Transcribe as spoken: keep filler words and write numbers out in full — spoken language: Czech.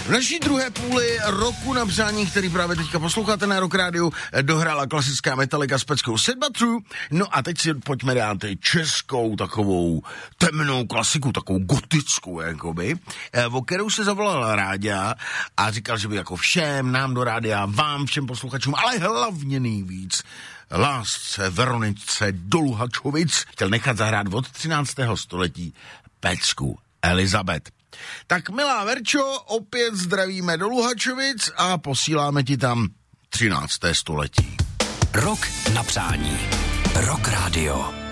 V naší druhé půli roku na přání, který právě teďka posloucháte na Rock Rádiu, dohrála klasická Metallica s peckou Sad But True. No a teď si pojďme dát českou takovou temnou klasiku, takovou gotickou, jakoby, o kterou se zavolala Ráďa a říkal, že by jako všem, nám do rádia, vám, všem posluchačům, ale hlavně nejvíc lásce Veronice do Luhačovic chtěl nechat zahrát od třináctého století pecku Elizabeth. Tak milá Verčo, opět zdravíme do Luhačovic a posíláme ti tam třinácté století. Rok na přání. Rock Radio.